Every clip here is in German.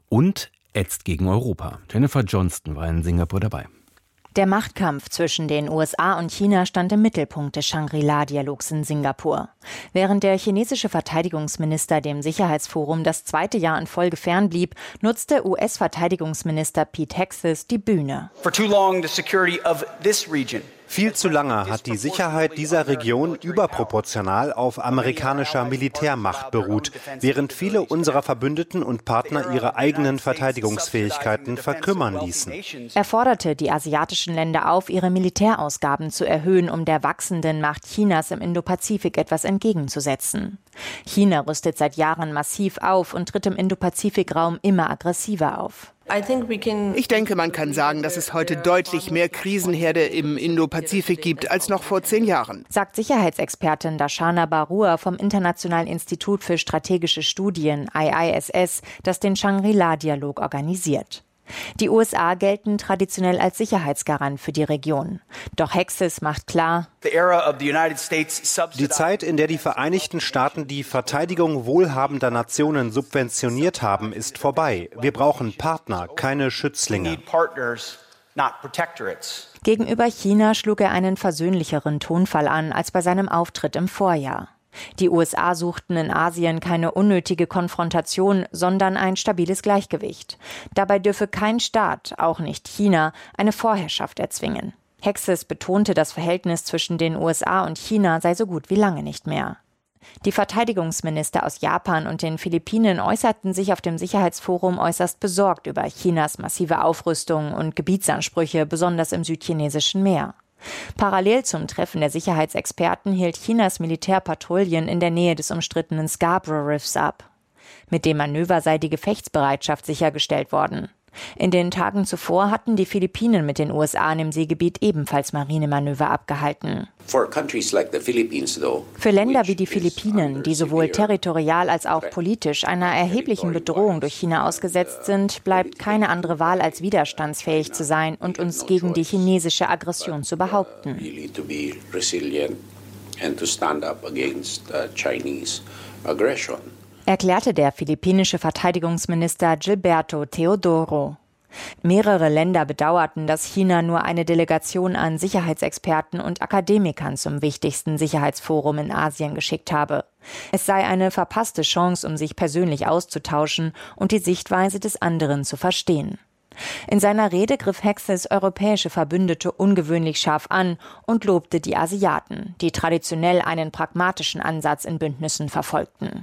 und ätzt gegen Europa. Jennifer Johnston war in Singapur dabei. Der Machtkampf zwischen den USA und China stand im Mittelpunkt des Shangri-La-Dialogs in Singapur. Während der chinesische Verteidigungsminister dem Sicherheitsforum das 2. Jahr in Folge fernblieb, nutzte US-Verteidigungsminister Pete Hegseth die Bühne. Viel zu lange hat die Sicherheit dieser Region überproportional auf amerikanischer Militärmacht beruht, während viele unserer Verbündeten und Partner ihre eigenen Verteidigungsfähigkeiten verkümmern ließen. Er forderte die asiatischen Länder auf, ihre Militärausgaben zu erhöhen, um der wachsenden Macht Chinas im Indopazifik etwas entgegenzusetzen. China rüstet seit Jahren massiv auf und tritt im Indopazifikraum immer aggressiver auf. Ich denke, man kann sagen, dass es heute deutlich mehr Krisenherde im Indopazifik gibt als noch vor 10 Jahren. Sagt Sicherheitsexpertin Darshana Barua vom Internationalen Institut für strategische Studien, IISS, das den Shangri-La-Dialog organisiert. Die USA gelten traditionell als Sicherheitsgarant für die Region. Doch Hegseth macht klar, die Zeit, in der die Vereinigten Staaten die Verteidigung wohlhabender Nationen subventioniert haben, ist vorbei. Wir brauchen Partner, keine Schützlinge. Gegenüber China schlug er einen versöhnlicheren Tonfall an als bei seinem Auftritt im Vorjahr. Die USA suchten in Asien keine unnötige Konfrontation, sondern ein stabiles Gleichgewicht. Dabei dürfe kein Staat, auch nicht China, eine Vorherrschaft erzwingen. Hegseth betonte, das Verhältnis zwischen den USA und China sei so gut wie lange nicht mehr. Die Verteidigungsminister aus Japan und den Philippinen äußerten sich auf dem Sicherheitsforum äußerst besorgt über Chinas massive Aufrüstung und Gebietsansprüche, besonders im südchinesischen Meer. Parallel zum Treffen der Sicherheitsexperten hielt Chinas Militär Patrouillen in der Nähe des umstrittenen Scarborough Riffs ab. Mit dem Manöver sei die Gefechtsbereitschaft sichergestellt worden. In den Tagen zuvor hatten die Philippinen mit den USA im Seegebiet ebenfalls Marinemanöver abgehalten. Für Länder wie die Philippinen, die sowohl territorial als auch politisch einer erheblichen Bedrohung durch China ausgesetzt sind, bleibt keine andere Wahl, als widerstandsfähig zu sein und uns gegen die chinesische Aggression zu behaupten. Erklärte der philippinische Verteidigungsminister Gilberto Teodoro. Mehrere Länder bedauerten, dass China nur eine Delegation an Sicherheitsexperten und Akademikern zum wichtigsten Sicherheitsforum in Asien geschickt habe. Es sei eine verpasste Chance, um sich persönlich auszutauschen und die Sichtweise des anderen zu verstehen. In seiner Rede griff Hegseth europäische Verbündete ungewöhnlich scharf an und lobte die Asiaten, die traditionell einen pragmatischen Ansatz in Bündnissen verfolgten.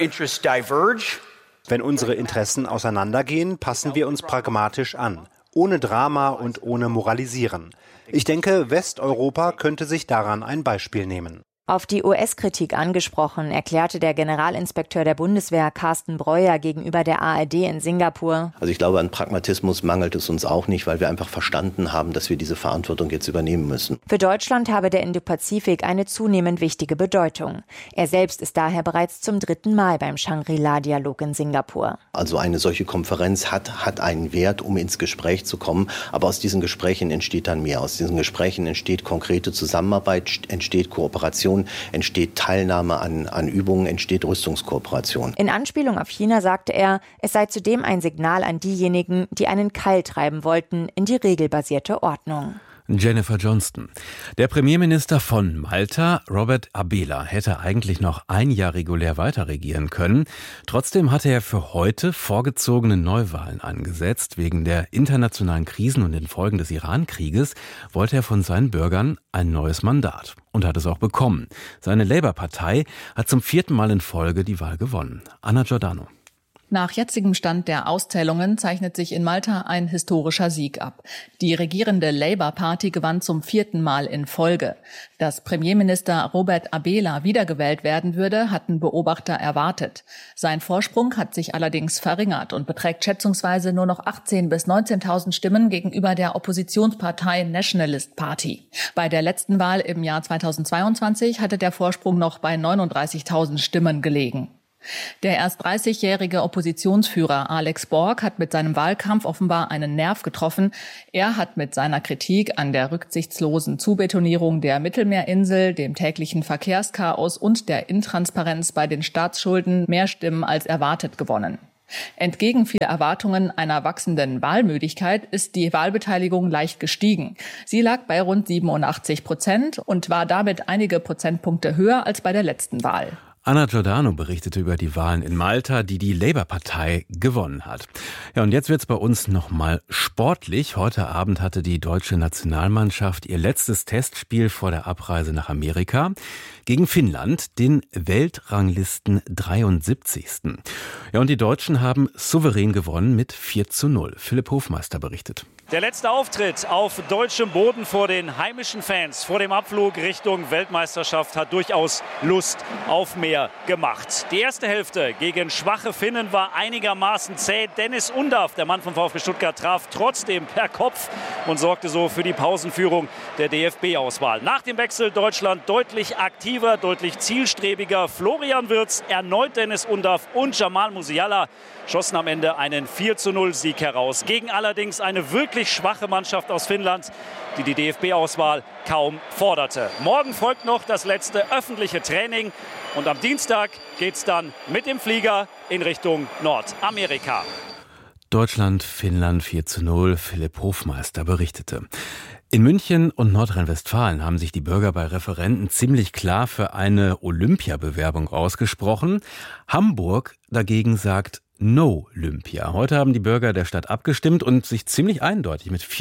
Wenn unsere Interessen auseinandergehen, passen wir uns pragmatisch an, ohne Drama und ohne Moralisieren. Ich denke, Westeuropa könnte sich daran ein Beispiel nehmen. Auf die US-Kritik angesprochen, erklärte der Generalinspekteur der Bundeswehr Carsten Breuer gegenüber der ARD in Singapur: Also ich glaube, an Pragmatismus mangelt es uns auch nicht, weil wir einfach verstanden haben, dass wir diese Verantwortung jetzt übernehmen müssen. Für Deutschland habe der Indopazifik eine zunehmend wichtige Bedeutung. Er selbst ist daher bereits zum 3. Mal beim Shangri-La-Dialog in Singapur. Also eine solche Konferenz hat einen Wert, um ins Gespräch zu kommen. Aber aus diesen Gesprächen entsteht dann mehr. Aus diesen Gesprächen entsteht konkrete Zusammenarbeit, entsteht Kooperation, entsteht Teilnahme an Übungen, entsteht Rüstungskooperation. In Anspielung auf China sagte er, es sei zudem ein Signal an diejenigen, die einen Keil treiben wollten in die regelbasierte Ordnung. Jennifer Johnston. Der Premierminister von Malta, Robert Abela, hätte eigentlich noch ein Jahr regulär weiter regieren können. Trotzdem hatte er für heute vorgezogene Neuwahlen angesetzt. Wegen der internationalen Krisen und den Folgen des Iran-Krieges wollte er von seinen Bürgern ein neues Mandat und hat es auch bekommen. Seine Labour-Partei hat zum 4. Mal in Folge die Wahl gewonnen. Anna Giordano. Nach jetzigem Stand der Auszählungen zeichnet sich in Malta ein historischer Sieg ab. Die regierende Labour Party gewann zum 4. Mal in Folge. Dass Premierminister Robert Abela wiedergewählt werden würde, hatten Beobachter erwartet. Sein Vorsprung hat sich allerdings verringert und beträgt schätzungsweise nur noch 18.000 bis 19.000 Stimmen gegenüber der Oppositionspartei Nationalist Party. Bei der letzten Wahl im Jahr 2022 hatte der Vorsprung noch bei 39.000 Stimmen gelegen. Der erst 30-jährige Oppositionsführer Alex Borg hat mit seinem Wahlkampf offenbar einen Nerv getroffen. Er hat mit seiner Kritik an der rücksichtslosen Zubetonierung der Mittelmeerinsel, dem täglichen Verkehrschaos und der Intransparenz bei den Staatsschulden mehr Stimmen als erwartet gewonnen. Entgegen vieler Erwartungen einer wachsenden Wahlmüdigkeit ist die Wahlbeteiligung leicht gestiegen. Sie lag bei rund 87% und war damit einige Prozentpunkte höher als bei der letzten Wahl. Anna Giordano berichtete über die Wahlen in Malta, die die Labour-Partei gewonnen hat. Ja, und jetzt wird's bei uns nochmal sportlich. Heute Abend hatte die deutsche Nationalmannschaft ihr letztes Testspiel vor der Abreise nach Amerika gegen Finnland, den Weltranglisten 73. Ja, und die Deutschen haben souverän gewonnen mit 4:0. Philipp Hofmeister berichtet. Der letzte Auftritt auf deutschem Boden vor den heimischen Fans, vor dem Abflug Richtung Weltmeisterschaft, hat durchaus Lust auf mehr gemacht. Die erste Hälfte gegen schwache Finnen war einigermaßen zäh. Dennis Undaff, der Mann vom VfB Stuttgart, traf trotzdem per Kopf und sorgte so für die Pausenführung der DFB-Auswahl. Nach dem Wechsel Deutschland deutlich aktiver, deutlich zielstrebiger. Florian Wirtz, erneut Dennis Undaff und Jamal Musiala schossen am Ende einen 4:0-Sieg heraus. Gegen allerdings eine wirklich schwache Mannschaft aus Finnland, die die DFB-Auswahl kaum forderte. Morgen folgt noch das letzte öffentliche Training und am Dienstag geht's dann mit dem Flieger in Richtung Nordamerika. Deutschland, Finnland 4:0, Philipp Hofmeister berichtete. In München und Nordrhein-Westfalen haben sich die Bürger bei Referenden ziemlich klar für eine Olympiabewerbung ausgesprochen. Hamburg dagegen sagt No Olympia. Heute haben die Bürger der Stadt abgestimmt und sich ziemlich eindeutig mit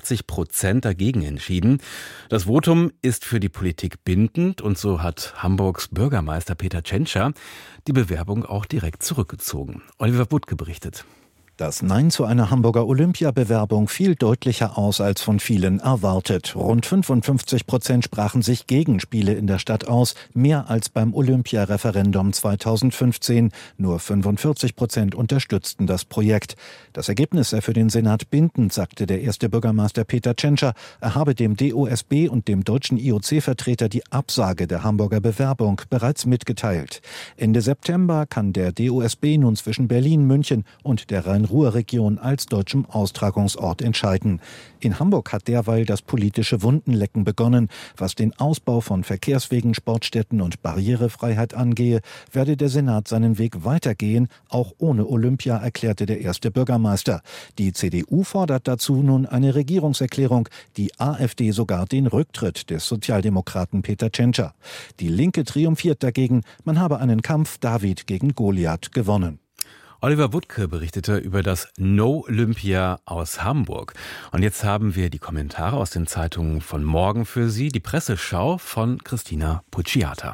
54% dagegen entschieden. Das Votum ist für die Politik bindend und so hat Hamburgs Bürgermeister Peter Tschentscher die Bewerbung auch direkt zurückgezogen. Oliver Butke berichtet. Das Nein zu einer Hamburger Olympiabewerbung fiel deutlicher aus als von vielen erwartet. Rund 55% sprachen sich gegen Spiele in der Stadt aus, mehr als beim Olympiareferendum 2015. Nur 45% unterstützten das Projekt. Das Ergebnis sei für den Senat bindend, sagte der erste Bürgermeister Peter Tschentscher. Er habe dem DOSB und dem deutschen IOC-Vertreter die Absage der Hamburger Bewerbung bereits mitgeteilt. Ende September kann der DOSB nun zwischen Berlin, München und der Rhein-Ruhr-Region als deutschem Austragungsort entscheiden. In Hamburg hat derweil das politische Wundenlecken begonnen. Was den Ausbau von Verkehrswegen, Sportstätten und Barrierefreiheit angehe, werde der Senat seinen Weg weitergehen, auch ohne Olympia, erklärte der erste Bürgermeister. Die CDU fordert dazu nun eine Regierungserklärung, die AfD sogar den Rücktritt des Sozialdemokraten Peter Tschentscher. Die Linke triumphiert dagegen, man habe einen Kampf David gegen Goliath gewonnen. Oliver Butke berichtete über das No Olympia aus Hamburg. Und jetzt haben wir die Kommentare aus den Zeitungen von morgen für Sie. Die Presseschau von Christina Pucciata.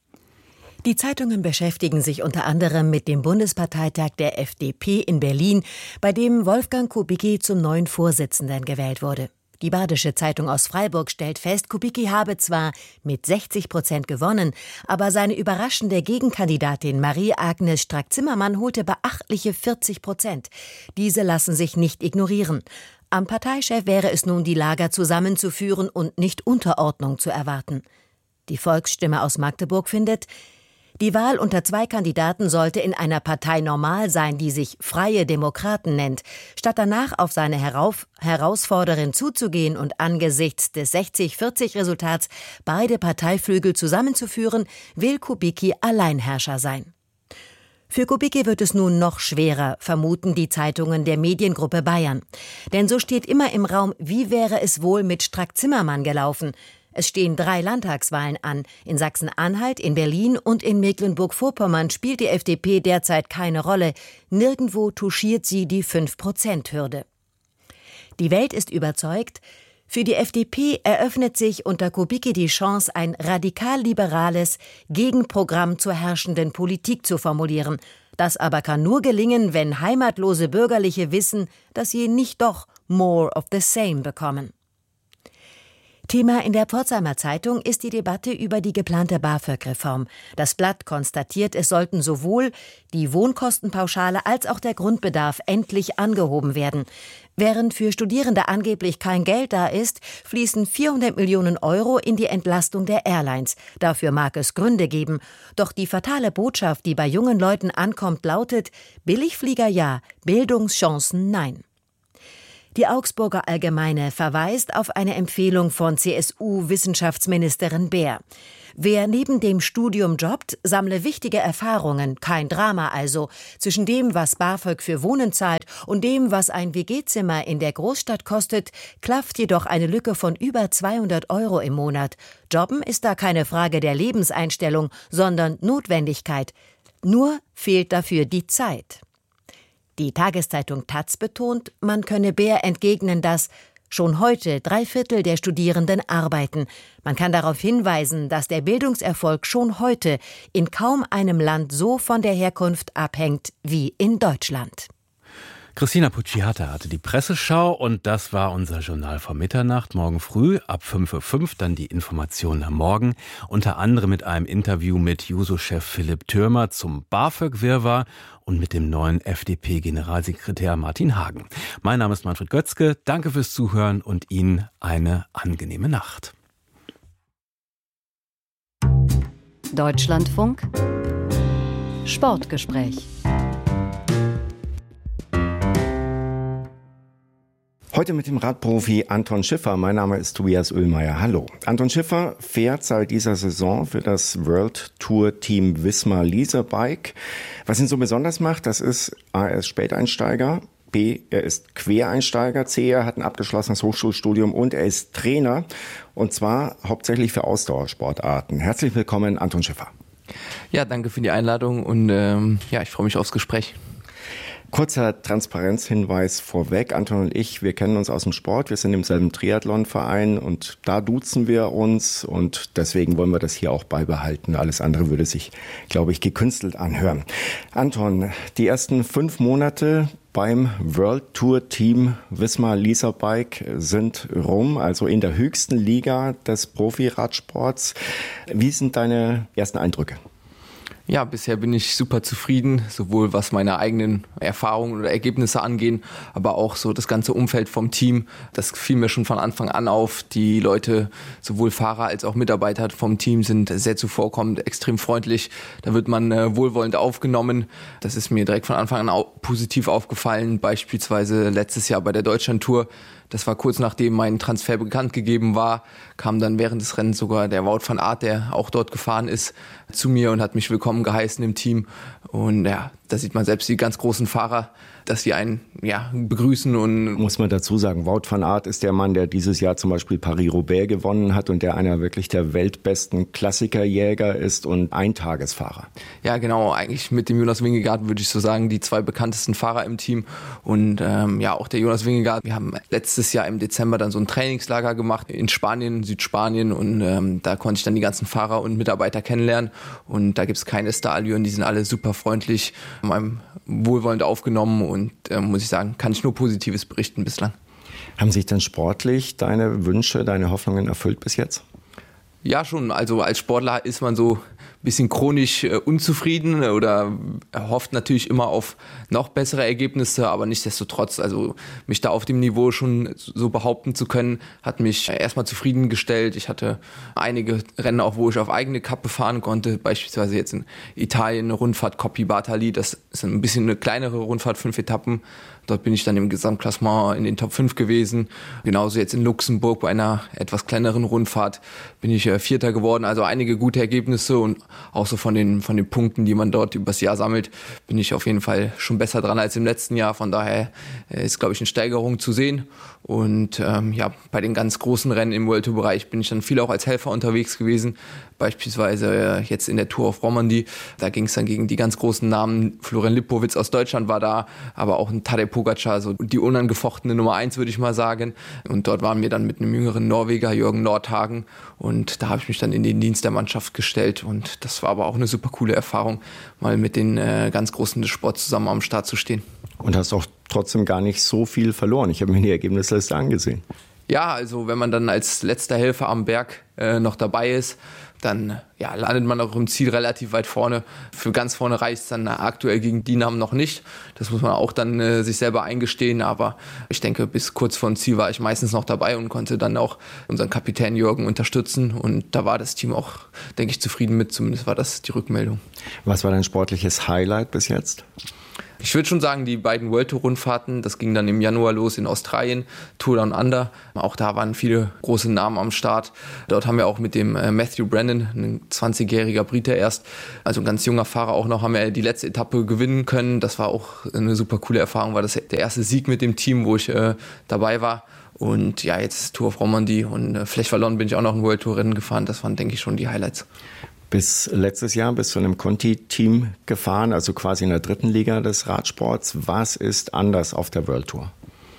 Die Zeitungen beschäftigen sich unter anderem mit dem Bundesparteitag der FDP in Berlin, bei dem Wolfgang Kubicki zum neuen Vorsitzenden gewählt wurde. Die Badische Zeitung aus Freiburg stellt fest, Kubicki habe zwar mit 60% gewonnen, aber seine überraschende Gegenkandidatin Marie-Agnes Strack-Zimmermann holte beachtliche 40%. Diese lassen sich nicht ignorieren. Am Parteichef wäre es nun, die Lager zusammenzuführen und nicht Unterordnung zu erwarten. Die Volksstimme aus Magdeburg findet, die Wahl unter zwei Kandidaten sollte in einer Partei normal sein, die sich Freie Demokraten nennt. Statt danach auf seine Herausforderin zuzugehen und angesichts des 60-40-Resultats beide Parteiflügel zusammenzuführen, will Kubicki Alleinherrscher sein. Für Kubicki wird es nun noch schwerer, vermuten die Zeitungen der Mediengruppe Bayern. Denn so steht immer im Raum, wie wäre es wohl mit Strack-Zimmermann gelaufen? Es stehen 3 Landtagswahlen an. In Sachsen-Anhalt, in Berlin und in Mecklenburg-Vorpommern spielt die FDP derzeit keine Rolle. Nirgendwo touchiert sie die 5%-Hürde. Die Welt ist überzeugt, für die FDP eröffnet sich unter Kubicki die Chance, ein radikal-liberales Gegenprogramm zur herrschenden Politik zu formulieren. Das aber kann nur gelingen, wenn heimatlose Bürgerliche wissen, dass sie nicht doch more of the same bekommen. Thema in der Pforzheimer Zeitung ist die Debatte über die geplante BAföG-Reform. Das Blatt konstatiert, es sollten sowohl die Wohnkostenpauschale als auch der Grundbedarf endlich angehoben werden. Während für Studierende angeblich kein Geld da ist, fließen 400 Millionen Euro in die Entlastung der Airlines. Dafür mag es Gründe geben. Doch die fatale Botschaft, die bei jungen Leuten ankommt, lautet: Billigflieger ja, Bildungschancen nein. Die Augsburger Allgemeine verweist auf eine Empfehlung von CSU-Wissenschaftsministerin Beer. Wer neben dem Studium jobbt, sammle wichtige Erfahrungen, kein Drama also, zwischen dem, was BAföG für Wohnen zahlt und dem, was ein WG-Zimmer in der Großstadt kostet, klafft jedoch eine Lücke von über 200 € im Monat. Jobben ist da keine Frage der Lebenseinstellung, sondern Notwendigkeit. Nur fehlt dafür die Zeit. Die Tageszeitung taz betont, man könne Beer entgegnen, dass schon heute 3/4 der Studierenden arbeiten. Man kann darauf hinweisen, dass der Bildungserfolg schon heute in kaum einem Land so von der Herkunft abhängt wie in Deutschland. Christina Pucciata hatte die Presseschau und das war unser Journal vor Mitternacht. Morgen früh ab 5:05 Uhr dann die Informationen am Morgen. Unter anderem mit einem Interview mit Juso-Chef Philipp Thürmer zum BAföG-Wirrwarr und mit dem neuen FDP-Generalsekretär Martin Hagen. Mein Name ist Manfred Götzke. Danke fürs Zuhören und Ihnen eine angenehme Nacht. Deutschlandfunk Sportgespräch. Heute mit dem Radprofi Anton Schiffer. Mein Name ist Tobias Oehlmeier. Hallo. Anton Schiffer fährt seit dieser Saison für das World Tour Team Visma Leasebike. Was ihn so besonders macht, das ist A, er ist Späteinsteiger, B, er ist Quereinsteiger, C, er hat ein abgeschlossenes Hochschulstudium und er ist Trainer. Und zwar hauptsächlich für Ausdauersportarten. Herzlich willkommen, Anton Schiffer. Ja, danke für die Einladung und ich freue mich aufs Gespräch. Kurzer Transparenzhinweis vorweg. Anton und ich, wir kennen uns aus dem Sport. Wir sind im selben Triathlonverein und da duzen wir uns und deswegen wollen wir das hier auch beibehalten. Alles andere würde sich, glaube ich, gekünstelt anhören. Anton, die ersten 5 Monate beim World Tour Team Visma Leasebike sind rum, also in der höchsten Liga des Profiradsports. Wie sind deine ersten Eindrücke? Ja, bisher bin ich super zufrieden, sowohl was meine eigenen Erfahrungen oder Ergebnisse angehen, aber auch so das ganze Umfeld vom Team. Das fiel mir schon von Anfang an auf. Die Leute, sowohl Fahrer als auch Mitarbeiter vom Team sind sehr zuvorkommend, extrem freundlich. Da wird man wohlwollend aufgenommen. Das ist mir direkt von Anfang an positiv aufgefallen, beispielsweise letztes Jahr bei der Deutschlandtour. Das war kurz nachdem mein Transfer bekannt gegeben war, kam dann während des Rennens sogar der Wout van Aert, der auch dort gefahren ist, zu mir und hat mich willkommen geheißen im Team. Und ja, da sieht man selbst die ganz großen Fahrer, dass sie einen begrüßen. Und muss man dazu sagen, Wout van Aert ist der Mann, der dieses Jahr zum Beispiel Paris-Roubaix gewonnen hat und der einer wirklich der weltbesten Klassikerjäger ist und Eintagesfahrer. Ja, genau. Eigentlich mit dem Jonas Vingegaard würde ich so sagen, die 2 bekanntesten Fahrer im Team. Und auch der Jonas Vingegaard. Wir haben letztes Jahr im Dezember dann so ein Trainingslager gemacht in Spanien, Südspanien. Und da konnte ich dann die ganzen Fahrer und Mitarbeiter kennenlernen. Und da gibt es keine Starallüren, die sind alle super freundlich, haben einem wohlwollend aufgenommen. Und muss ich sagen, kann ich nur Positives berichten bislang. Haben sich denn sportlich deine Wünsche, deine Hoffnungen erfüllt bis jetzt? Ja, schon. Also als Sportler ist man so ein bisschen chronisch unzufrieden oder hofft natürlich immer auf noch bessere Ergebnisse, aber nichtsdestotrotz, also mich da auf dem Niveau schon so behaupten zu können, hat mich erstmal zufriedengestellt. Ich hatte einige Rennen auch, wo ich auf eigene Kappe fahren konnte, beispielsweise jetzt in Italien eine Rundfahrt Coppi Bartali, das ist ein bisschen eine kleinere Rundfahrt, 5 Etappen. Dort bin ich dann im Gesamtklassement in den Top 5 gewesen. Genauso jetzt in Luxemburg bei einer etwas kleineren Rundfahrt bin ich Vierter geworden. Also einige gute Ergebnisse und auch so von den Punkten, die man dort übers Jahr sammelt, bin ich auf jeden Fall schon besser dran als im letzten Jahr. Von daher ist, glaube ich, eine Steigerung zu sehen. Und bei den ganz großen Rennen im World Tour Bereich bin ich dann viel auch als Helfer unterwegs gewesen. Beispielsweise jetzt in der Tour of Romandie. Da ging es dann gegen die ganz großen Namen. Florian Lipowitz aus Deutschland war da, aber auch ein Tadej Pogačar, also die unangefochtene Nummer 1, würde ich mal sagen. Und dort waren wir dann mit einem jüngeren Norweger, Jürgen Nordhagen. Und da habe ich mich dann in den Dienst der Mannschaft gestellt. Und das war aber auch eine super coole Erfahrung, mal mit den ganz Großen des Sports zusammen am Start zu stehen. Und hast auch trotzdem gar nicht so viel verloren. Ich habe mir die Ergebnisliste angesehen. Ja, also wenn man dann als letzter Helfer am Berg noch dabei ist, dann landet man auch im Ziel relativ weit vorne. Für ganz vorne reicht es dann aktuell gegen die Namen noch nicht. Das muss man auch dann sich selber eingestehen. Aber ich denke, bis kurz vor dem Ziel war ich meistens noch dabei und konnte dann auch unseren Kapitän Jürgen unterstützen. Und da war das Team auch, denke ich, zufrieden mit. Zumindest war das die Rückmeldung. Was war dein sportliches Highlight bis jetzt? Ich würde schon sagen, die beiden World Tour Rundfahrten, das ging dann im Januar los in Australien, Tour Down Under. Auch da waren viele große Namen am Start. Dort haben wir auch mit dem Matthew Brennan, ein 20-jähriger Brite erst, also ein ganz junger Fahrer auch noch, haben wir die letzte Etappe gewinnen können. Das war auch eine super coole Erfahrung, war das der erste Sieg mit dem Team, wo ich dabei war. Und ja, jetzt Tour of Romandie und Flèche Wallonne bin ich auch noch ein World Tour Rennen gefahren. Das waren, denke ich, schon die Highlights. Bis letztes Jahr bist du in einem Conti-Team gefahren, also quasi in der 3. Liga des Radsports. Was ist anders auf der World Tour?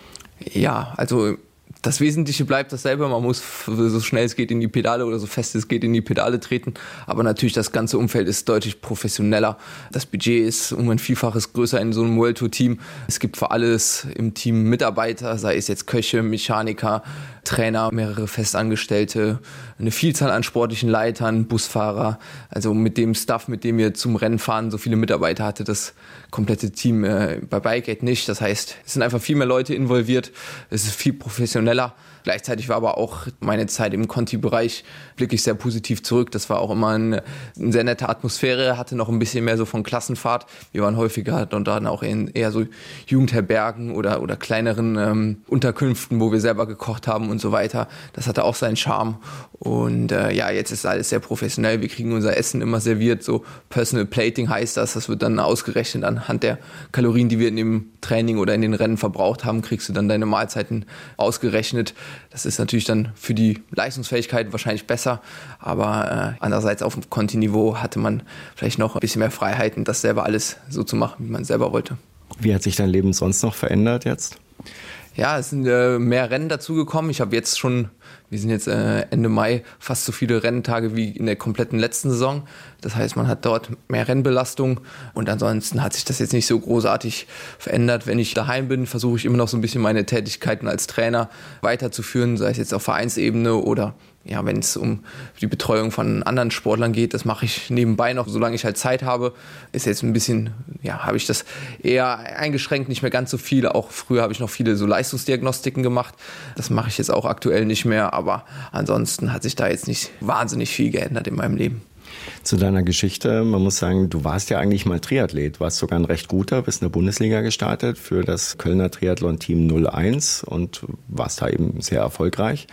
Ja, also das Wesentliche bleibt dasselbe. Man muss so schnell es geht in die Pedale oder so fest es geht in die Pedale treten. Aber natürlich das ganze Umfeld ist deutlich professioneller. Das Budget ist um ein Vielfaches größer in so einem World Tour Team. Es gibt für alles im Team Mitarbeiter, sei es jetzt Köche, Mechaniker, Trainer, mehrere Festangestellte, eine Vielzahl an sportlichen Leitern, Busfahrer. Also mit dem Staff, mit dem wir zum Rennen fahren, so viele Mitarbeiter hatte das komplette Team bei Bikeaid nicht. Das heißt, es sind einfach viel mehr Leute involviert. Es ist viel professioneller. Gleichzeitig war aber auch meine Zeit im Conti-Bereich, blicke ich sehr positiv zurück. Das war auch immer eine sehr nette Atmosphäre, hatte noch ein bisschen mehr so von Klassenfahrt. Wir waren häufiger und dann auch in eher so Jugendherbergen oder kleineren Unterkünften, wo wir selber gekocht haben und so weiter. Das hatte auch seinen Charme. Und jetzt ist alles sehr professionell. Wir kriegen unser Essen immer serviert, so Personal Plating heißt das. Das wird dann ausgerechnet anhand der Kalorien, die wir in dem Training oder in den Rennen verbraucht haben, kriegst du dann deine Mahlzeiten ausgerechnet. Das ist natürlich dann für die Leistungsfähigkeit wahrscheinlich besser, aber andererseits auf dem Conti-Niveau hatte man vielleicht noch ein bisschen mehr Freiheiten, das selber alles so zu machen, wie man selber wollte. Wie hat sich dein Leben sonst noch verändert jetzt? Ja, es sind mehr Rennen dazugekommen. Ich habe jetzt schon, wir sind jetzt Ende Mai, fast so viele Renntage wie in der kompletten letzten Saison. Das heißt, man hat dort mehr Rennbelastung und ansonsten hat sich das jetzt nicht so großartig verändert. Wenn ich daheim bin, versuche ich immer noch so ein bisschen meine Tätigkeiten als Trainer weiterzuführen, sei es jetzt auf Vereinsebene oder ja, wenn es um die Betreuung von anderen Sportlern geht, das mache ich nebenbei noch, solange ich halt Zeit habe. Ist jetzt ein bisschen, ja, habe ich das eher eingeschränkt, nicht mehr ganz so viel. Auch früher habe ich noch viele so Leistungsdiagnostiken gemacht. Das mache ich jetzt auch aktuell nicht mehr, aber ansonsten hat sich da jetzt nicht wahnsinnig viel geändert in meinem Leben. Zu deiner Geschichte, man muss sagen, du warst ja eigentlich mal Triathlet, warst sogar ein recht guter, bist in der Bundesliga gestartet für das Kölner Triathlon-Team 01 und warst da eben sehr erfolgreich.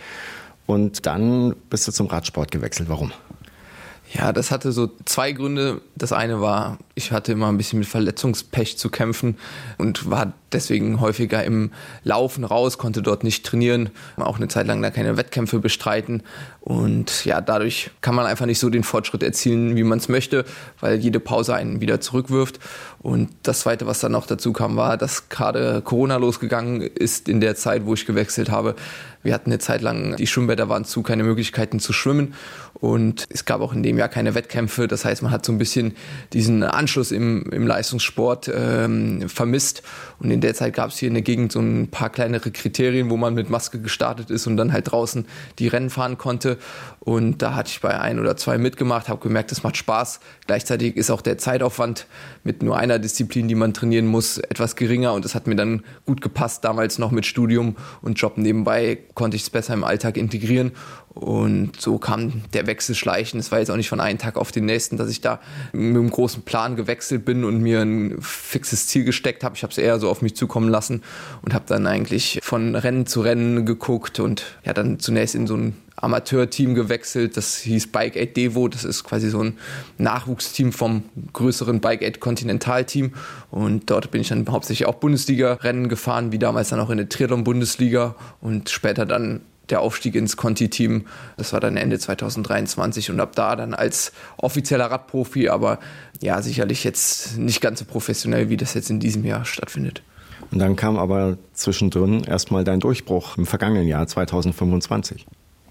Und dann bist du zum Radsport gewechselt. Warum? Ja, das hatte so zwei Gründe. Das eine war, ich hatte immer ein bisschen mit Verletzungspech zu kämpfen und war deswegen häufiger im Laufen raus, konnte dort nicht trainieren, auch eine Zeit lang da keine Wettkämpfe bestreiten. Und ja, dadurch kann man einfach nicht so den Fortschritt erzielen, wie man es möchte, weil jede Pause einen wieder zurückwirft. Und das Zweite, was dann noch dazu kam, war, dass gerade Corona losgegangen ist in der Zeit, wo ich gewechselt habe. Wir hatten eine Zeit lang, die Schwimmbäder waren zu, keine Möglichkeiten zu schwimmen. Und es gab auch in dem Jahr keine Wettkämpfe. Das heißt, man hat so ein bisschen diesen Anschluss im Leistungssport vermisst. Und in der Zeit gab es hier in der Gegend so ein paar kleinere Kriterien, wo man mit Maske gestartet ist und dann halt draußen die Rennen fahren konnte. Und da hatte ich bei 1 oder 2 mitgemacht, habe gemerkt, es macht Spaß. Gleichzeitig ist auch der Zeitaufwand mit nur einer Disziplin, die man trainieren muss, etwas geringer. Und das hat mir dann gut gepasst. Damals noch mit Studium und Job nebenbei konnte ich es besser im Alltag integrieren. Und so kam der Wechsel schleichend. Es war jetzt auch nicht von einem Tag auf den nächsten, dass ich da mit einem großen Plan gewechselt bin und mir ein fixes Ziel gesteckt habe. Ich habe es eher so auf mich zukommen lassen und habe dann eigentlich von Rennen zu Rennen geguckt und ja dann zunächst in so ein Amateurteam gewechselt. Das hieß Bikeaid Devo. Das ist quasi so ein Nachwuchsteam vom größeren Bikeaid Continental-Team. Und dort bin ich dann hauptsächlich auch Bundesliga-Rennen gefahren, wie damals dann auch in der Triathlon-Bundesliga und später dann der Aufstieg ins Conti-Team. Das war dann Ende 2023 und ab da dann als offizieller Radprofi, aber ja, sicherlich jetzt nicht ganz so professionell, wie das jetzt in diesem Jahr stattfindet. Und dann kam aber zwischendrin erstmal dein Durchbruch im vergangenen Jahr 2025.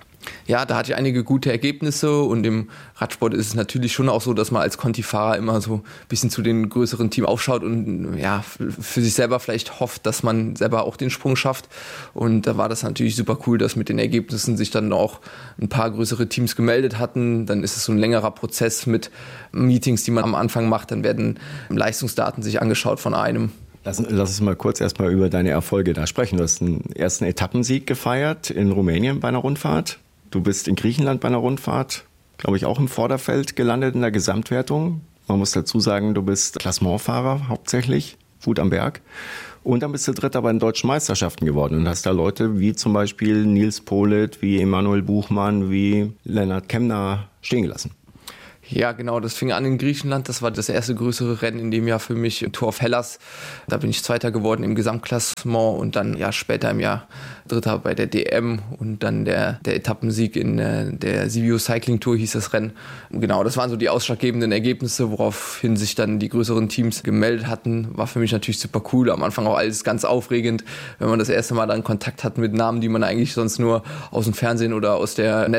Ja, da hatte ich einige gute Ergebnisse und im Radsport ist es natürlich schon auch so, dass man als Conti-Fahrer immer so ein bisschen zu den größeren Teams aufschaut und ja, für sich selber vielleicht hofft, dass man selber auch den Sprung schafft. Und da war das natürlich super cool, dass mit den Ergebnissen sich dann auch ein paar größere Teams gemeldet hatten. Dann ist es so ein längerer Prozess mit Meetings, die man am Anfang macht. Dann werden Leistungsdaten sich angeschaut von einem. Lass uns mal kurz erstmal über deine Erfolge da sprechen. Du hast einen ersten Etappensieg gefeiert in Rumänien bei einer Rundfahrt. Du bist in Griechenland bei einer Rundfahrt, glaube ich, auch im Vorderfeld gelandet in der Gesamtwertung. Man muss dazu sagen, du bist Klassementfahrer hauptsächlich. Wut am Berg. Und dann bist du Dritter bei den deutschen Meisterschaften geworden und hast da Leute wie zum Beispiel Nils Politt, wie Emanuel Buchmann, wie Lennart Kemner stehen gelassen. Ja, genau, das fing an in Griechenland. Das war das erste größere Rennen in dem Jahr für mich, Tour of Hellas. Da bin ich Zweiter geworden im Gesamtklassement und dann später im Jahr Dritter bei der DM und dann der Etappensieg in der Sivio Cycling Tour hieß das Rennen. Genau, das waren so die ausschlaggebenden Ergebnisse, woraufhin sich dann die größeren Teams gemeldet hatten. War für mich natürlich super cool. Am Anfang auch alles ganz aufregend, wenn man das erste Mal dann Kontakt hat mit Namen, die man eigentlich sonst nur aus dem Fernsehen oder aus der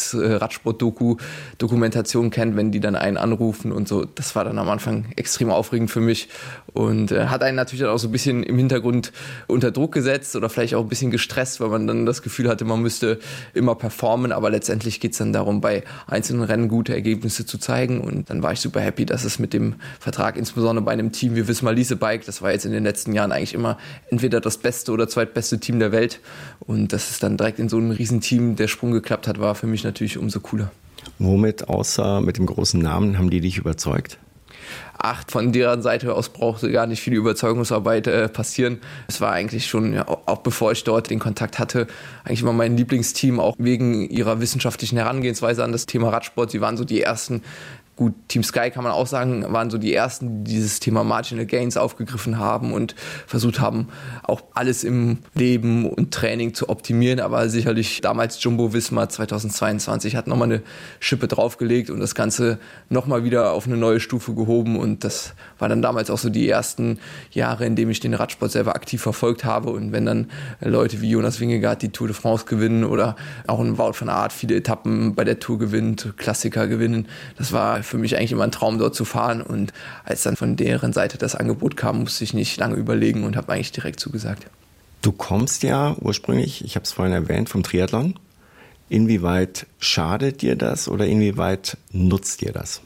Netflix-Radsport-Dokumentation kennt, wenn die dann einen anrufen und so. Das war dann am Anfang extrem aufregend für mich und hat einen natürlich auch so ein bisschen im Hintergrund unter Druck gesetzt oder vielleicht auch ein bisschen gestresst, weil man dann das Gefühl hatte, man müsste immer performen, aber letztendlich geht es dann darum, bei einzelnen Rennen gute Ergebnisse zu zeigen und dann war ich super happy, dass es mit dem Vertrag, insbesondere bei einem Team wie Visma Lease Bike, das war jetzt in den letzten Jahren eigentlich immer entweder das beste oder zweitbeste Team der Welt und dass es dann direkt in so einem Riesenteam der Sprung geklappt hat, war für mich natürlich umso cooler. Womit, außer mit dem großen Namen, haben die dich überzeugt? Von deren Seite aus brauchte gar nicht viel Überzeugungsarbeit passieren. Es war eigentlich schon, auch bevor ich dort den Kontakt hatte, eigentlich immer mein Lieblingsteam, auch wegen ihrer wissenschaftlichen Herangehensweise an das Thema Radsport. Sie waren so die ersten. Gut, Team Sky kann man auch sagen, waren so die ersten, die dieses Thema Marginal Gains aufgegriffen haben und versucht haben, auch alles im Leben und Training zu optimieren. Aber sicherlich damals Jumbo Visma 2022 hat nochmal eine Schippe draufgelegt und das Ganze nochmal wieder auf eine neue Stufe gehoben. Und das war dann damals auch so die ersten Jahre, in denen ich den Radsport selber aktiv verfolgt habe. Und wenn dann Leute wie Jonas Vingegaard die Tour de France gewinnen oder auch ein Wout van Aert viele Etappen bei der Tour gewinnt, Klassiker gewinnen, das war für mich eigentlich immer ein Traum, dort zu fahren. Und als dann von deren Seite das Angebot kam, musste ich nicht lange überlegen und habe eigentlich direkt zugesagt. Du kommst ja ursprünglich, ich habe es vorhin erwähnt, vom Triathlon. Inwieweit schadet dir das oder inwieweit nutzt dir das?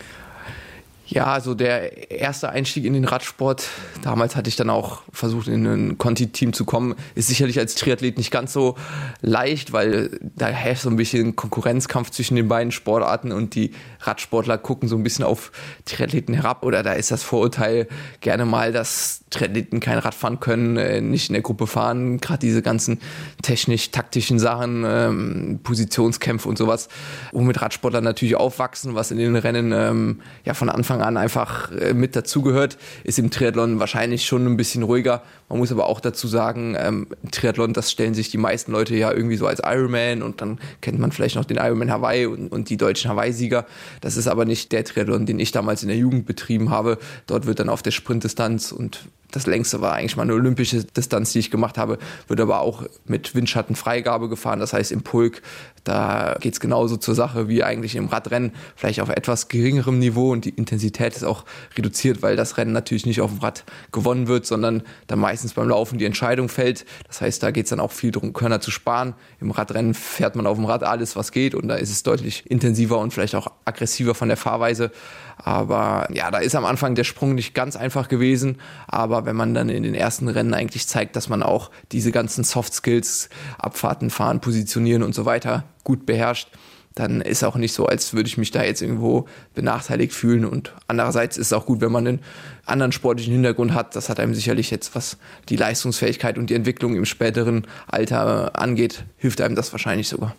Ja, also der erste Einstieg in den Radsport, damals hatte ich dann auch versucht, in ein Conti-Team zu kommen, ist sicherlich als Triathlet nicht ganz so leicht, weil da herrscht so ein bisschen Konkurrenzkampf zwischen den beiden Sportarten und die Radsportler gucken so ein bisschen auf Triathleten herab oder da ist das Vorurteil gerne mal, dass Triathleten kein Rad fahren können, nicht in der Gruppe fahren, gerade diese ganzen technisch-taktischen Sachen, Positionskämpfe und sowas, womit Radsportler natürlich aufwachsen, was in den Rennen von Anfang an einfach mit dazugehört, ist im Triathlon wahrscheinlich schon ein bisschen ruhiger. Man muss aber auch dazu sagen, Triathlon, das stellen sich die meisten Leute ja irgendwie so als Ironman und dann kennt man vielleicht noch den Ironman Hawaii und die deutschen Hawaii-Sieger. Das ist aber nicht der Triathlon, den ich damals in der Jugend betrieben habe. Dort wird dann auf der Sprintdistanz und das längste war eigentlich mal eine olympische Distanz, die ich gemacht habe, wird aber auch mit Windschattenfreigabe gefahren. Das heißt im Pulk, da geht es genauso zur Sache wie eigentlich im Radrennen, vielleicht auf etwas geringerem Niveau und die Intensität ist auch reduziert, weil das Rennen natürlich nicht auf dem Rad gewonnen wird, sondern dann meistens beim Laufen die Entscheidung fällt. Das heißt, da geht es dann auch viel darum, Körner zu sparen. Im Radrennen fährt man auf dem Rad alles, was geht und da ist es deutlich intensiver und vielleicht auch aggressiver von der Fahrweise. Aber ja, da ist am Anfang der Sprung nicht ganz einfach gewesen, aber wenn man dann in den ersten Rennen eigentlich zeigt, dass man auch diese ganzen Soft Skills, Abfahrten, Fahren, Positionieren und so weiter gut beherrscht, dann ist auch nicht so, als würde ich mich da jetzt irgendwo benachteiligt fühlen. Und andererseits ist es auch gut, wenn man einen anderen sportlichen Hintergrund hat. Das hat einem sicherlich jetzt, was die Leistungsfähigkeit und die Entwicklung im späteren Alter angeht, hilft einem das wahrscheinlich sogar.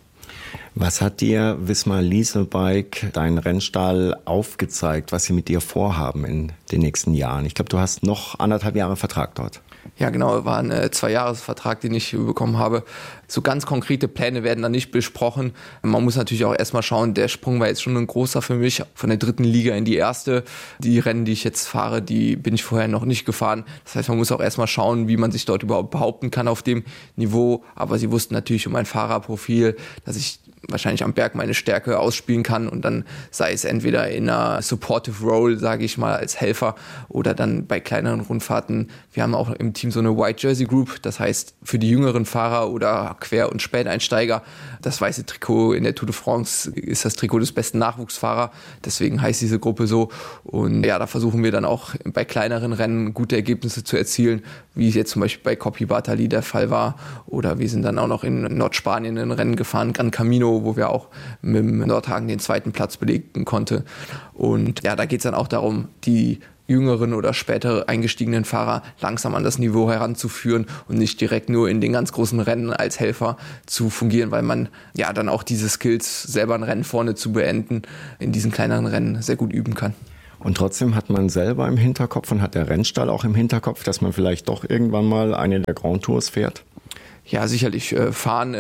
Was hat dir Visma Lease Bike, dein Rennstall, aufgezeigt, was sie mit dir vorhaben in den nächsten Jahren? Ich glaube, du hast noch 1,5 Jahre Vertrag dort. Ja, genau, war ein 2-Jahres-Vertrag, den ich bekommen habe. So ganz konkrete Pläne werden da nicht besprochen. Man muss natürlich auch erstmal schauen, der Sprung war jetzt schon ein großer für mich, von der 3. Liga in die 1. Die Rennen, die ich jetzt fahre, die bin ich vorher noch nicht gefahren. Das heißt, man muss auch erstmal schauen, wie man sich dort überhaupt behaupten kann auf dem Niveau. Aber sie wussten natürlich um mein Fahrerprofil, dass ich wahrscheinlich am Berg meine Stärke ausspielen kann und dann sei es entweder in einer Supportive Role, sage ich mal, als Helfer oder dann bei kleineren Rundfahrten. Wir haben auch im Team so eine White Jersey Group, das heißt für die jüngeren Fahrer oder Quer- und Späteinsteiger, das weiße Trikot in der Tour de France ist das Trikot des besten Nachwuchsfahrers, deswegen heißt diese Gruppe so und ja, da versuchen wir dann auch bei kleineren Rennen gute Ergebnisse zu erzielen, wie es jetzt zum Beispiel bei Coppi Bartali der Fall war oder wir sind dann auch noch in Nordspanien ein Rennen gefahren, Gran Camino, wo wir auch mit dem Nordhagen den 2. Platz belegen konnte. Und ja, da geht es dann auch darum, die jüngeren oder später eingestiegenen Fahrer langsam an das Niveau heranzuführen und nicht direkt nur in den ganz großen Rennen als Helfer zu fungieren, weil man ja dann auch diese Skills, selber ein Rennen vorne zu beenden, in diesen kleineren Rennen sehr gut üben kann. Und trotzdem hat man selber im Hinterkopf und hat der Rennstall auch im Hinterkopf, dass man vielleicht doch irgendwann mal eine der Grand Tours fährt? Ja, sicherlich. Fahren,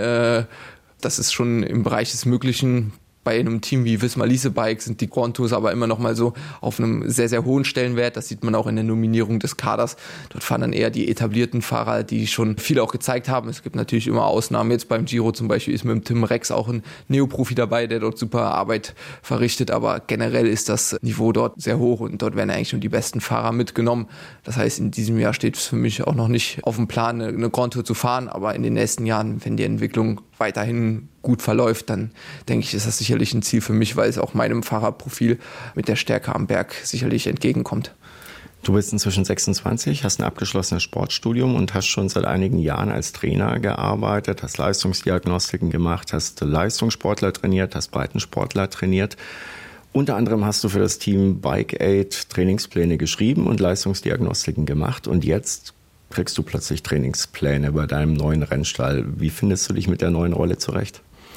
das ist schon im Bereich des Möglichen. Bei einem Team wie Visma Lease Bike sind die Grand Tours aber immer noch mal so auf einem sehr, sehr hohen Stellenwert. Das sieht man auch in der Nominierung des Kaders. Dort fahren dann eher die etablierten Fahrer, die schon viel auch gezeigt haben. Es gibt natürlich immer Ausnahmen. Jetzt beim Giro zum Beispiel ist mit dem Tim Rex auch ein Neoprofi dabei, der dort super Arbeit verrichtet. Aber generell ist das Niveau dort sehr hoch und dort werden eigentlich nur die besten Fahrer mitgenommen. Das heißt, in diesem Jahr steht es für mich auch noch nicht auf dem Plan, eine Grand Tour zu fahren. Aber in den nächsten Jahren, wenn die Entwicklung weiterhin gut verläuft, dann denke ich, ist das sicherlich ein Ziel für mich, weil es auch meinem Fahrerprofil mit der Stärke am Berg sicherlich entgegenkommt. Du bist inzwischen 26, hast ein abgeschlossenes Sportstudium und hast schon seit einigen Jahren als Trainer gearbeitet, hast Leistungsdiagnostiken gemacht, hast Leistungssportler trainiert, hast Breitensportler trainiert. Unter anderem hast du für das Team Bike Aid Trainingspläne geschrieben und Leistungsdiagnostiken gemacht und jetzt kriegst du plötzlich Trainingspläne bei deinem neuen Rennstall. Wie findest du dich mit der neuen Rolle zurecht?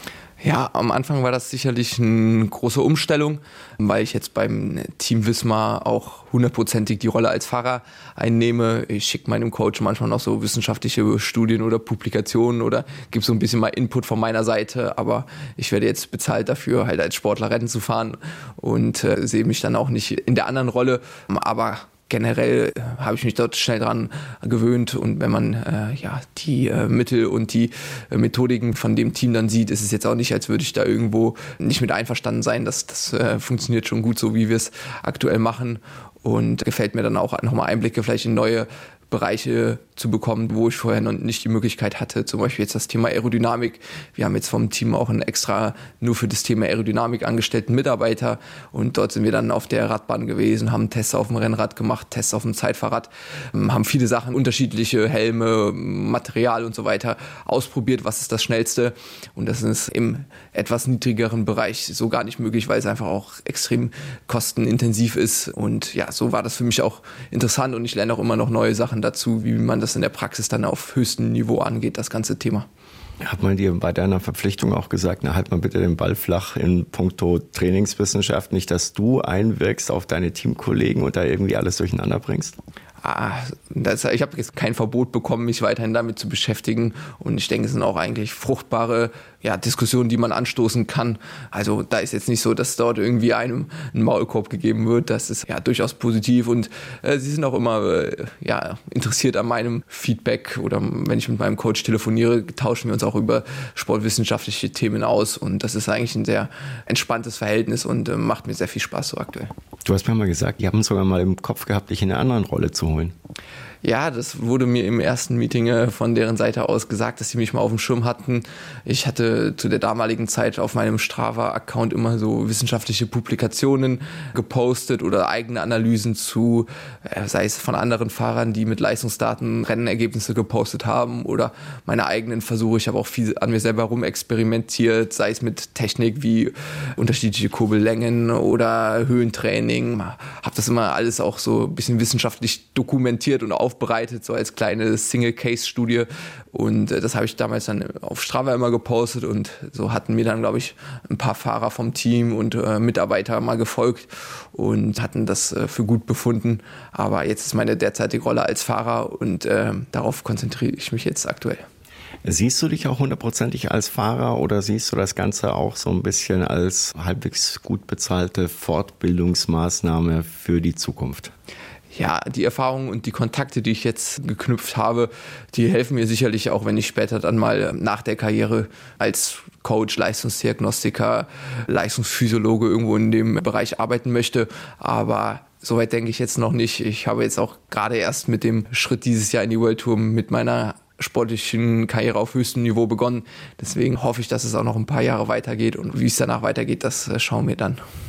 Ja, am Anfang war das sicherlich eine große Umstellung, weil ich jetzt beim Team Visma auch 100%ig die Rolle als Fahrer einnehme. Ich schicke meinem Coach manchmal noch so wissenschaftliche Studien oder Publikationen oder gebe so ein bisschen mal Input von meiner Seite, aber ich werde jetzt bezahlt dafür, halt als Sportler Rennen zu fahren und sehe mich dann auch nicht in der anderen Rolle, aber generell habe ich mich dort schnell dran gewöhnt und wenn man die Mittel und die Methodiken von dem Team dann sieht, ist es jetzt auch nicht, als würde ich da irgendwo nicht mit einverstanden sein. Das funktioniert schon gut so, wie wir es aktuell machen und gefällt mir dann auch nochmal Einblicke vielleicht in neue Bereiche zu bekommen, wo ich vorher noch nicht die Möglichkeit hatte. Zum Beispiel jetzt das Thema Aerodynamik. Wir haben jetzt vom Team auch einen extra nur für das Thema Aerodynamik angestellten Mitarbeiter und dort sind wir dann auf der Radbahn gewesen, haben Tests auf dem Rennrad gemacht, Tests auf dem Zeitfahrrad, haben viele Sachen, unterschiedliche Helme, Material und so weiter ausprobiert, was ist das Schnellste und das ist im etwas niedrigeren Bereich so gar nicht möglich, weil es einfach auch extrem kostenintensiv ist und ja, so war das für mich auch interessant und ich lerne auch immer noch neue Sachen dazu, wie man das in der Praxis dann auf höchstem Niveau angeht, das ganze Thema. Hat man dir bei deiner Verpflichtung auch gesagt, halt mal bitte den Ball flach in puncto Trainingswissenschaft, nicht, dass du einwirkst auf deine Teamkollegen und da irgendwie alles durcheinander bringst? Ich habe jetzt kein Verbot bekommen, mich weiterhin damit zu beschäftigen und ich denke, es sind auch eigentlich fruchtbare Diskussionen, die man anstoßen kann. Also da ist jetzt nicht so, dass dort irgendwie einem ein Maulkorb gegeben wird. Das ist ja durchaus positiv und sie sind auch immer interessiert an meinem Feedback oder wenn ich mit meinem Coach telefoniere, tauschen wir uns auch über sportwissenschaftliche Themen aus und das ist eigentlich ein sehr entspanntes Verhältnis und macht mir sehr viel Spaß so aktuell. Du hast mir mal gesagt, die haben sogar mal im Kopf gehabt, dich in einer anderen Rolle zu holen. Ja, das wurde mir im ersten Meeting von deren Seite aus gesagt, dass sie mich mal auf dem Schirm hatten. Ich hatte zu der damaligen Zeit auf meinem Strava-Account immer so wissenschaftliche Publikationen gepostet oder eigene Analysen zu, sei es von anderen Fahrern, die mit Leistungsdaten Rennergebnisse gepostet haben oder meine eigenen Versuche. Ich habe auch viel an mir selber rumexperimentiert, sei es mit Technik wie unterschiedliche Kurbellängen oder Höhentraining. Habe das immer alles auch so ein bisschen wissenschaftlich dokumentiert und aufbereitet, so als kleine Single-Case-Studie und das habe ich damals dann auf Strava immer gepostet und so hatten mir dann, glaube ich, ein paar Fahrer vom Team und Mitarbeiter mal gefolgt und hatten das für gut befunden, aber jetzt ist meine derzeitige Rolle als Fahrer und darauf konzentriere ich mich jetzt aktuell. Siehst du dich auch 100%ig als Fahrer oder siehst du das Ganze auch so ein bisschen als halbwegs gut bezahlte Fortbildungsmaßnahme für die Zukunft? Ja, die Erfahrungen und die Kontakte, die ich jetzt geknüpft habe, die helfen mir sicherlich auch, wenn ich später dann mal nach der Karriere als Coach, Leistungsdiagnostiker, Leistungsphysiologe irgendwo in dem Bereich arbeiten möchte. Aber soweit denke ich jetzt noch nicht. Ich habe jetzt auch gerade erst mit dem Schritt dieses Jahr in die World Tour mit meiner sportlichen Karriere auf höchstem Niveau begonnen. Deswegen hoffe ich, dass es auch noch ein paar Jahre weitergeht und wie es danach weitergeht, das schauen wir dann.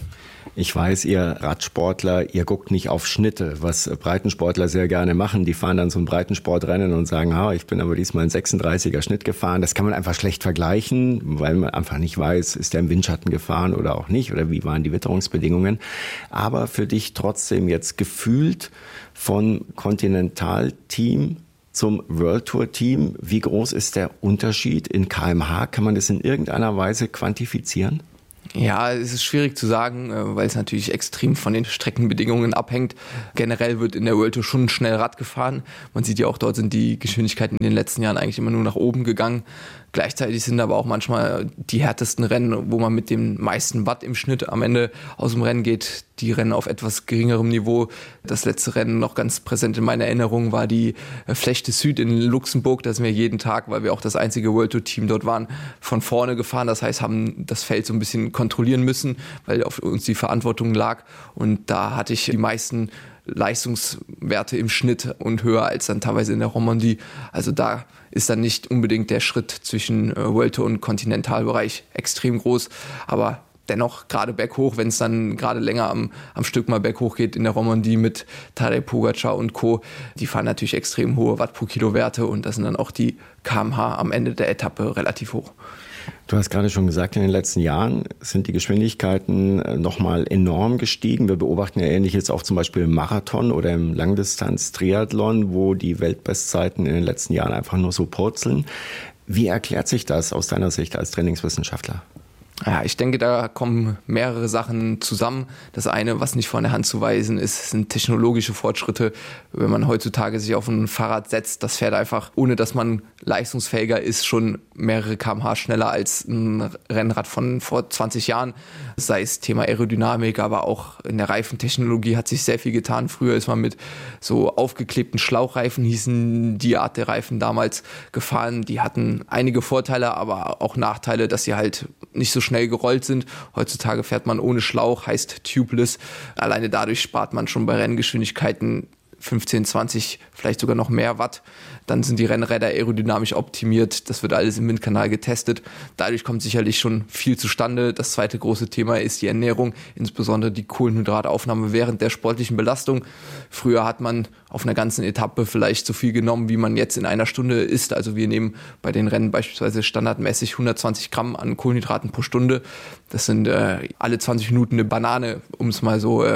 Ich weiß, ihr Radsportler, ihr guckt nicht auf Schnitte, was Breitensportler sehr gerne machen. Die fahren dann so ein Breitensportrennen und sagen, ich bin aber diesmal einen 36er Schnitt gefahren. Das kann man einfach schlecht vergleichen, weil man einfach nicht weiß, ist der im Windschatten gefahren oder auch nicht oder wie waren die Witterungsbedingungen. Aber für dich trotzdem jetzt gefühlt von Continental-Team zum World Tour Team, wie groß ist der Unterschied in km/h? Kann man das in irgendeiner Weise quantifizieren? Ja, es ist schwierig zu sagen, weil es natürlich extrem von den Streckenbedingungen abhängt. Generell wird in der World Tour schon schnell Rad gefahren. Man sieht ja auch, dort sind die Geschwindigkeiten in den letzten Jahren eigentlich immer nur nach oben gegangen. Gleichzeitig sind aber auch manchmal die härtesten Rennen, wo man mit dem meisten Watt im Schnitt am Ende aus dem Rennen geht, die Rennen auf etwas geringerem Niveau. Das letzte Rennen noch ganz präsent in meiner Erinnerung war die Flechte Süd in Luxemburg. Da sind wir jeden Tag, weil wir auch das einzige World Tour Team dort waren, von vorne gefahren. Das heißt, haben das Feld so ein bisschen kontrollieren müssen, weil auf uns die Verantwortung lag. Und da hatte ich die meisten Leistungswerte im Schnitt und höher als dann teilweise in der Romandie. Also da ist dann nicht unbedingt der Schritt zwischen World Tour und Kontinentalbereich extrem groß, aber dennoch gerade berghoch, wenn es dann gerade länger am Stück mal berghoch geht in der Romandie mit Tadej Pogačar und Co., die fahren natürlich extrem hohe Watt pro Kilo Werte und da sind dann auch die km/h am Ende der Etappe relativ hoch. Du hast gerade schon gesagt, in den letzten Jahren sind die Geschwindigkeiten nochmal enorm gestiegen. Wir beobachten ja Ähnliches auch zum Beispiel im Marathon oder im Langdistanz-Triathlon, wo die Weltbestzeiten in den letzten Jahren einfach nur so purzeln. Wie erklärt sich das aus deiner Sicht als Trainingswissenschaftler? Ja, ich denke, da kommen mehrere Sachen zusammen. Das eine, was nicht von der Hand zu weisen ist, sind technologische Fortschritte. Wenn man heutzutage sich auf ein Fahrrad setzt, das fährt einfach, ohne dass man leistungsfähiger ist, schon mehrere km/h schneller als ein Rennrad von vor 20 Jahren. Sei es Thema Aerodynamik, aber auch in der Reifentechnologie hat sich sehr viel getan. Früher ist man mit so aufgeklebten Schlauchreifen, hießen die Art der Reifen damals, gefahren. Die hatten einige Vorteile, aber auch Nachteile, dass sie halt nicht so schnell gerollt sind. Heutzutage fährt man ohne Schlauch, heißt tubeless. Alleine dadurch spart man schon bei Renngeschwindigkeiten 15, 20, vielleicht sogar noch mehr Watt. Dann sind die Rennräder aerodynamisch optimiert. Das wird alles im Windkanal getestet. Dadurch kommt sicherlich schon viel zustande. Das zweite große Thema ist die Ernährung, insbesondere die Kohlenhydrataufnahme während der sportlichen Belastung. Früher hat man auf einer ganzen Etappe vielleicht so viel genommen, wie man jetzt in einer Stunde isst. Also wir nehmen bei den Rennen beispielsweise standardmäßig 120 Gramm an Kohlenhydraten pro Stunde. Das sind alle 20 Minuten eine Banane, um es mal so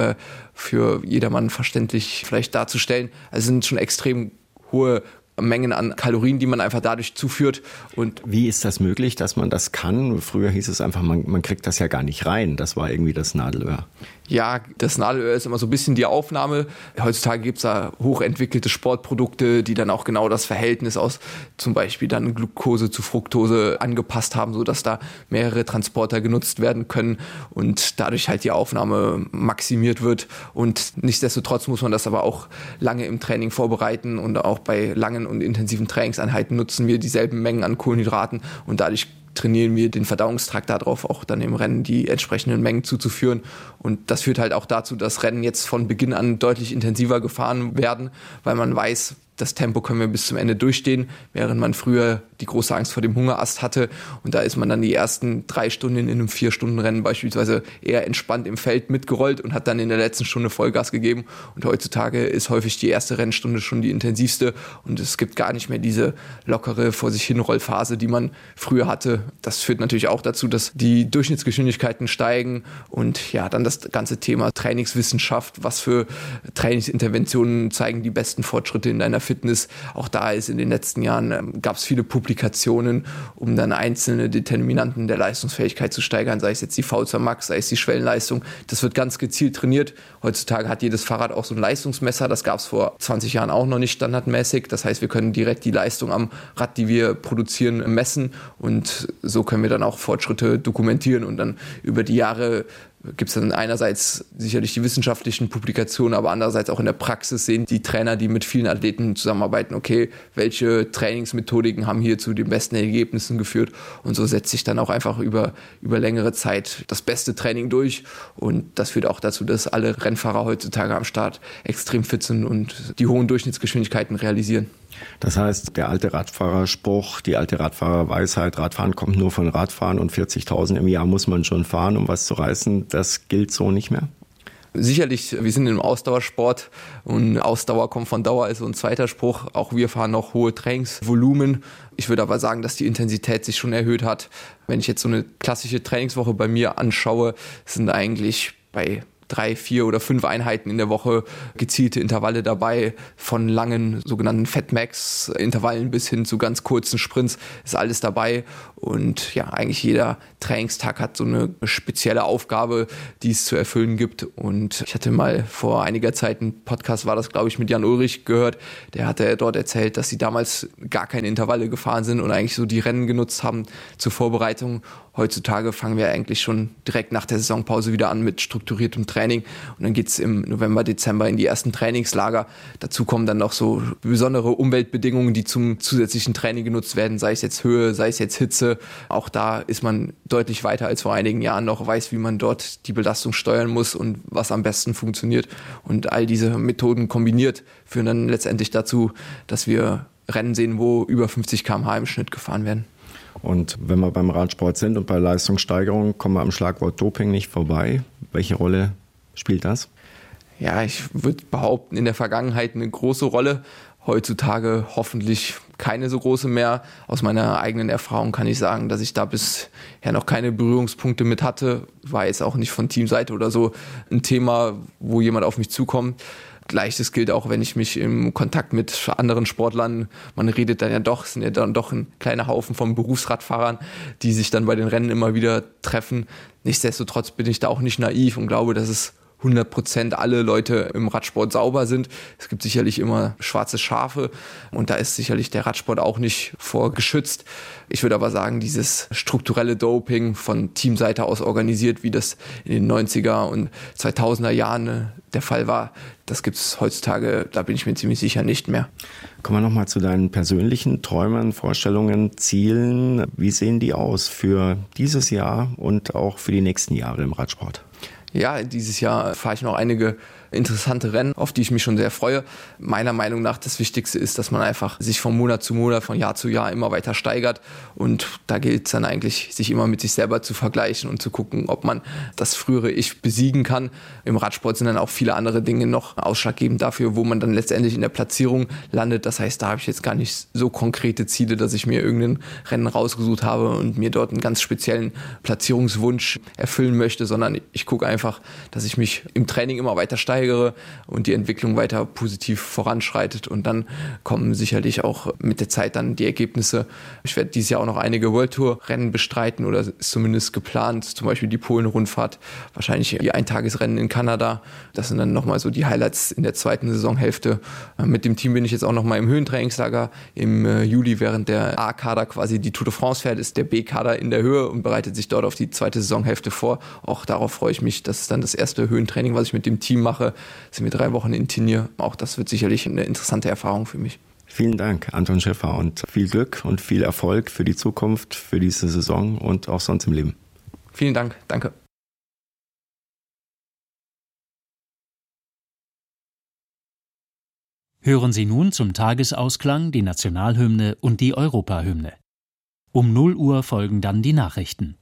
für jedermann verständlich vielleicht darzustellen. Also sind schon extrem hohe Mengen an Kalorien, die man einfach dadurch zuführt. Und wie ist das möglich, dass man das kann? Früher hieß es einfach, man kriegt das ja gar nicht rein. Das war irgendwie das Nadelöhr. Ja, das Nadelöhr ist immer so ein bisschen die Aufnahme. Heutzutage gibt es da hochentwickelte Sportprodukte, die dann auch genau das Verhältnis aus zum Beispiel dann Glucose zu Fructose angepasst haben, sodass da mehrere Transporter genutzt werden können und dadurch halt die Aufnahme maximiert wird. Und nichtsdestotrotz muss man das aber auch lange im Training vorbereiten und auch bei langen und intensiven Trainingseinheiten nutzen wir dieselben Mengen an Kohlenhydraten und dadurch trainieren wir den Verdauungstrakt darauf, auch dann im Rennen die entsprechenden Mengen zuzuführen. Und das führt halt auch dazu, dass Rennen jetzt von Beginn an deutlich intensiver gefahren werden, weil man weiß, das Tempo können wir bis zum Ende durchstehen, während man früher die große Angst vor dem Hungerast hatte. Und da ist man dann die ersten 3 Stunden in einem 4-Stunden-Rennen beispielsweise eher entspannt im Feld mitgerollt und hat dann in der letzten Stunde Vollgas gegeben. Und heutzutage ist häufig die erste Rennstunde schon die intensivste. Und es gibt gar nicht mehr diese lockere Vor-sich-hin-Rollphase, die man früher hatte. Das führt natürlich auch dazu, dass die Durchschnittsgeschwindigkeiten steigen. Und ja, dann das ganze Thema Trainingswissenschaft. Was für Trainingsinterventionen zeigen die besten Fortschritte in deiner Fitness. Auch da ist in den letzten Jahren, gab es viele Publikationen, um dann einzelne Determinanten der Leistungsfähigkeit zu steigern, sei es jetzt die V2 Max, sei es die Schwellenleistung. Das wird ganz gezielt trainiert. Heutzutage hat jedes Fahrrad auch so ein Leistungsmesser. Das gab es vor 20 Jahren auch noch nicht standardmäßig. Das heißt, wir können direkt die Leistung am Rad, die wir produzieren, messen. Und so können wir dann auch Fortschritte dokumentieren und dann über die Jahre gibt es dann einerseits sicherlich die wissenschaftlichen Publikationen, aber andererseits auch in der Praxis sehen die Trainer, die mit vielen Athleten zusammenarbeiten, okay, welche Trainingsmethodiken haben hier zu den besten Ergebnissen geführt und so setzt sich dann auch einfach über längere Zeit das beste Training durch und das führt auch dazu, dass alle Rennfahrer heutzutage am Start extrem fit sind und die hohen Durchschnittsgeschwindigkeiten realisieren. Das heißt, der alte Radfahrerspruch, die alte Radfahrerweisheit, Radfahren kommt nur von Radfahren und 40.000 im Jahr muss man schon fahren, um was zu reißen, das gilt so nicht mehr? Sicherlich, wir sind im Ausdauersport und Ausdauer kommt von Dauer, ist so ein zweiter Spruch. Auch wir fahren noch hohe Trainingsvolumen. Ich würde aber sagen, dass die Intensität sich schon erhöht hat. Wenn ich jetzt so eine klassische Trainingswoche bei mir anschaue, sind eigentlich bei 3, 4 oder 5 Einheiten in der Woche gezielte Intervalle dabei, von langen sogenannten Fatmax-Intervallen bis hin zu ganz kurzen Sprints ist alles dabei. Und ja, eigentlich jeder Trainingstag hat so eine spezielle Aufgabe, die es zu erfüllen gibt. Und ich hatte mal vor einiger Zeit einen Podcast, war das glaube ich mit Jan Ulrich gehört, der hatte dort erzählt, dass sie damals gar keine Intervalle gefahren sind und eigentlich so die Rennen genutzt haben zur Vorbereitung. Heutzutage fangen wir eigentlich schon direkt nach der Saisonpause wieder an mit strukturiertem Training und dann geht's im November, Dezember in die ersten Trainingslager. Dazu kommen dann noch so besondere Umweltbedingungen, die zum zusätzlichen Training genutzt werden, sei es jetzt Höhe, sei es jetzt Hitze. Auch da ist man deutlich weiter als vor einigen Jahren noch, weiß, wie man dort die Belastung steuern muss und was am besten funktioniert. Und all diese Methoden kombiniert führen dann letztendlich dazu, dass wir Rennen sehen, wo über 50 km/h im Schnitt gefahren werden. Und wenn wir beim Radsport sind und bei Leistungssteigerung, kommen wir am Schlagwort Doping nicht vorbei. Welche Rolle spielt das? Ja, ich würde behaupten, in der Vergangenheit eine große Rolle. Heutzutage hoffentlich keine so große mehr. Aus meiner eigenen Erfahrung kann ich sagen, dass ich da bisher noch keine Berührungspunkte mit hatte. War jetzt auch nicht von Teamseite oder so ein Thema, wo jemand auf mich zukommt. Gleiches gilt auch, wenn ich mich im Kontakt mit anderen Sportlern, man redet dann ja doch, sind ja dann doch ein kleiner Haufen von Berufsradfahrern, die sich dann bei den Rennen immer wieder treffen. Nichtsdestotrotz bin ich da auch nicht naiv und glaube, dass es 100% alle Leute im Radsport sauber sind. Es gibt sicherlich immer schwarze Schafe und da ist sicherlich der Radsport auch nicht vor geschützt. Ich würde aber sagen, dieses strukturelle Doping von Teamseite aus organisiert, wie das in den 90er und 2000er Jahren der Fall war, das gibt es heutzutage, da bin ich mir ziemlich sicher, nicht mehr. Kommen wir nochmal zu deinen persönlichen Träumen, Vorstellungen, Zielen. Wie sehen die aus für dieses Jahr und auch für die nächsten Jahre im Radsport? Ja, dieses Jahr fahre ich noch einige interessante Rennen, auf die ich mich schon sehr freue. Meiner Meinung nach das Wichtigste ist, dass man einfach sich von Monat zu Monat, von Jahr zu Jahr immer weiter steigert. Und da gilt es dann eigentlich, sich immer mit sich selber zu vergleichen und zu gucken, ob man das frühere Ich besiegen kann. Im Radsport sind dann auch viele andere Dinge noch ausschlaggebend dafür, wo man dann letztendlich in der Platzierung landet. Das heißt, da habe ich jetzt gar nicht so konkrete Ziele, dass ich mir irgendein Rennen rausgesucht habe und mir dort einen ganz speziellen Platzierungswunsch erfüllen möchte, sondern ich gucke einfach, dass ich mich im Training immer weiter steigere und die Entwicklung weiter positiv voranschreitet und dann kommen sicherlich auch mit der Zeit dann die Ergebnisse. Ich werde dieses Jahr auch noch einige World Tour Rennen bestreiten oder ist zumindest geplant, zum Beispiel die Polen-Rundfahrt, wahrscheinlich die Eintagesrennen in Kanada. Das sind dann nochmal so die Highlights in der zweiten Saisonhälfte. Mit dem Team bin ich jetzt auch nochmal im Höhentrainingslager im Juli, während der A-Kader quasi die Tour de France fährt, ist der B-Kader in der Höhe und bereitet sich dort auf die zweite Saisonhälfte vor. Auch darauf freue ich mich. Das ist dann das erste Höhentraining, was ich mit dem Team mache. Sind wir 3 Wochen in Tignes. Auch das wird sicherlich eine interessante Erfahrung für mich. Vielen Dank, Anton Schäfer, und viel Glück und viel Erfolg für die Zukunft, für diese Saison und auch sonst im Leben. Vielen Dank, danke. Hören Sie nun zum Tagesausklang die Nationalhymne und die Europahymne. Um 0 Uhr folgen dann die Nachrichten.